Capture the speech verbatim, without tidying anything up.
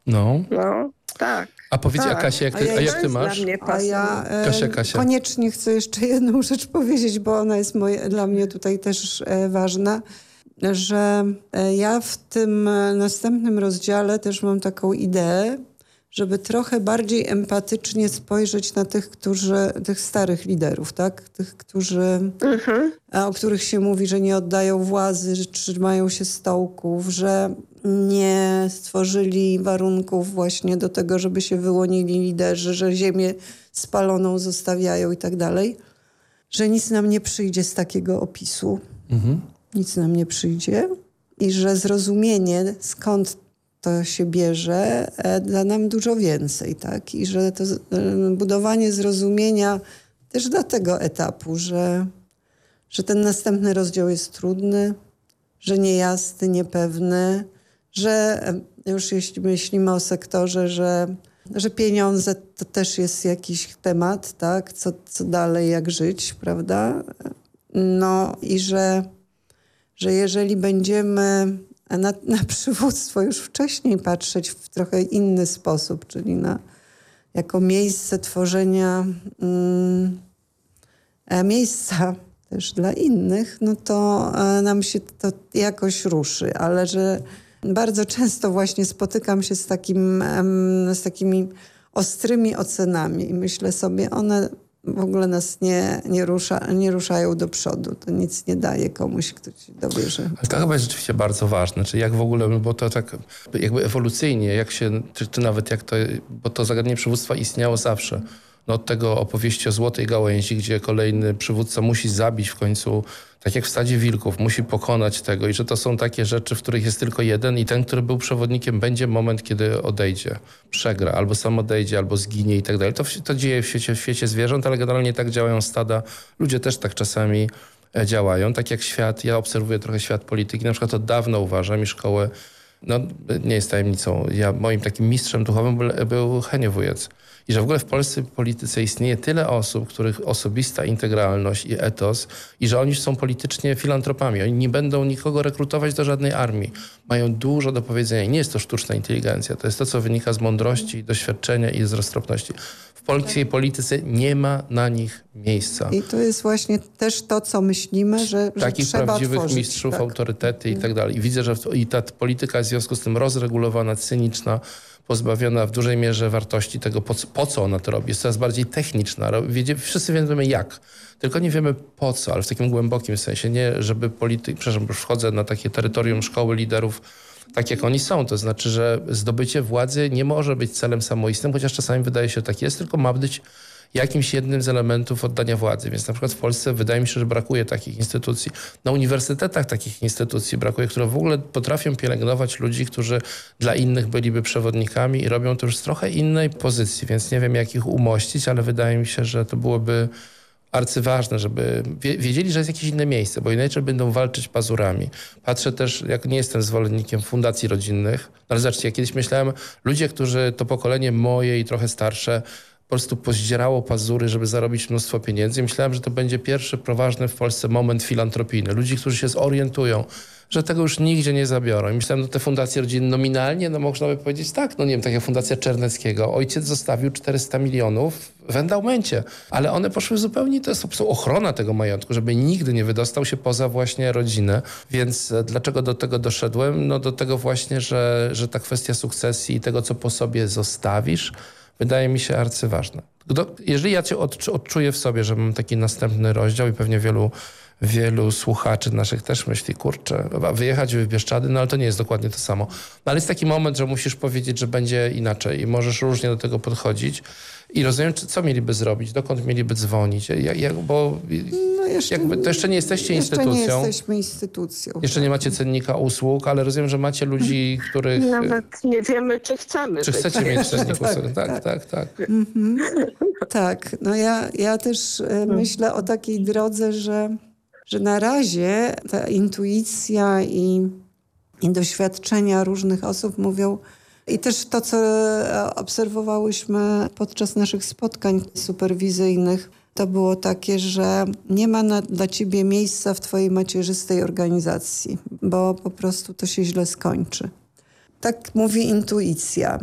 No. No, tak. A powiedz, tak. a Kasia, jak ty, A ja a jak To ty jest masz? dla mnie A ja e, Kasia, Kasia. koniecznie chcę jeszcze jedną rzecz powiedzieć, bo ona jest moje, dla mnie tutaj też e, ważna, że e, ja w tym e, następnym rozdziale też mam taką ideę, żeby trochę bardziej empatycznie spojrzeć na tych, którzy, tych starych liderów, tak? Tych, którzy, Mhm. a, o których się mówi, że nie oddają władzy, że trzymają się stołków, że nie stworzyli warunków właśnie do tego, żeby się wyłonili liderzy, że ziemię spaloną zostawiają i tak dalej, że nic nam nie przyjdzie z takiego opisu. Mhm. Nic nam nie przyjdzie i że zrozumienie, skąd to się bierze, e, da nam dużo więcej, tak? I że to z- e, budowanie zrozumienia też dla tego etapu, że, że ten następny rozdział jest trudny, że niejasny, niepewny, że e, już jeśli myślimy o sektorze, że, że pieniądze to też jest jakiś temat, tak? Co, co dalej, jak żyć, prawda? No i że, że jeżeli będziemy na, na przywództwo już wcześniej patrzeć w trochę inny sposób, czyli na, jako miejsce tworzenia mm, e, miejsca też dla innych, no to e, nam się to jakoś ruszy, ale że bardzo często właśnie spotykam się z, takim, em, z takimi ostrymi ocenami i myślę sobie, one w ogóle nas nie, nie, rusza, nie ruszają do przodu. To nic nie daje komuś, kto ci dowierzy. Ale to chyba jest rzeczywiście bardzo ważne, czy jak w ogóle, bo to tak jakby ewolucyjnie, jak się, czy, czy nawet jak to, bo to zagadnienie przywództwa istniało zawsze. No od tego opowieści o Złotej Gałęzi, gdzie kolejny przywódca musi zabić w końcu, tak jak w Stadzie Wilków, musi pokonać tego i że to są takie rzeczy, w których jest tylko jeden i ten, który był przewodnikiem, będzie moment, kiedy odejdzie, przegra, albo sam odejdzie, albo zginie i tak dalej. To, to dzieje w świecie, w świecie zwierząt, ale generalnie tak działają stada. Ludzie też tak czasami działają. Tak jak świat, ja obserwuję trochę świat polityki, na przykład od dawna uważam i szkołę, no nie jest tajemnicą, ja, moim takim mistrzem duchowym był, był Henio Wujec. I że w ogóle w polskiej polityce istnieje tyle osób, których osobista integralność i etos i że oni są politycznie filantropami. Oni nie będą nikogo rekrutować do żadnej armii. Mają dużo do powiedzenia i nie jest to sztuczna inteligencja. To jest to, co wynika z mądrości, doświadczenia i z roztropności. W polskiej polityce nie ma na nich miejsca. I to jest właśnie też to, co myślimy, że, że Takich trzeba prawdziwych tworzyć, mistrzów, tak. autorytety i tak dalej. I widzę, że w, i ta polityka jest w związku z tym rozregulowana, cyniczna, pozbawiona w dużej mierze wartości tego, po, po co ona to robi. Jest coraz bardziej techniczna. Wiedzie, wszyscy wiemy jak, tylko nie wiemy po co, ale w takim głębokim sensie. Nie, żeby polityk, przepraszam, już wchodzę na takie terytorium szkoły liderów, tak jak oni są. To znaczy, że zdobycie władzy nie może być celem samoistnym, chociaż czasami wydaje się, że tak jest, tylko ma być jakimś jednym z elementów oddania władzy. Więc na przykład w Polsce wydaje mi się, że brakuje takich instytucji. Na uniwersytetach takich instytucji brakuje, które w ogóle potrafią pielęgnować ludzi, którzy dla innych byliby przewodnikami i robią to już z trochę innej pozycji. Więc nie wiem, jak ich umościć, ale wydaje mi się, że to byłoby arcyważne, żeby wiedzieli, że jest jakieś inne miejsce, bo inaczej będą walczyć pazurami. Patrzę też, jak nie jestem zwolennikiem fundacji rodzinnych, ale zobaczcie, ja kiedyś myślałem, ludzie, którzy to pokolenie moje i trochę starsze, po prostu pozdzierało pazury, żeby zarobić mnóstwo pieniędzy. I myślałem, że to będzie pierwszy poważny w Polsce moment filantropijny. Ludzi, którzy się zorientują, że tego już nigdzie nie zabiorą. I myślałem, że te fundacje rodzinne nominalnie, no można by powiedzieć tak, no nie wiem, tak jak Fundacja Czerneckiego. Ojciec zostawił czterysta milionów w endowmencie, ale one poszły zupełnie, to jest po prostu ochrona tego majątku, żeby nigdy nie wydostał się poza właśnie rodzinę. Więc dlaczego do tego doszedłem? No do tego właśnie, że, że ta kwestia sukcesji i tego, co po sobie zostawisz, wydaje mi się arcyważne. Jeżeli ja cię odczuję w sobie, że mam taki następny rozdział i pewnie wielu, wielu słuchaczy naszych też myśli, kurczę, wyjechać w Bieszczady, no ale to nie jest dokładnie to samo. No ale jest taki moment, że musisz powiedzieć, że będzie inaczej i możesz różnie do tego podchodzić. I rozumiem, co mieliby zrobić, dokąd mieliby dzwonić, jak, jak, bo No jeszcze, jakby, to jeszcze nie jesteście jeszcze instytucją. nie jesteśmy instytucją. Jeszcze nie macie cennika usług, ale rozumiem, że macie ludzi, których... Nawet nie wiemy, czy chcemy Czy być. chcecie mieć cennik Tak, usług? Tak, tak. tak, tak. tak. Mhm. Tak, no ja, ja też e, myślę o takiej drodze, że, że na razie ta intuicja i, i doświadczenia różnych osób mówią i też to, co obserwowałyśmy podczas naszych spotkań superwizyjnych, to było takie, że nie ma na, dla ciebie miejsca w twojej macierzystej organizacji, bo po prostu to się źle skończy. Tak mówi intuicja.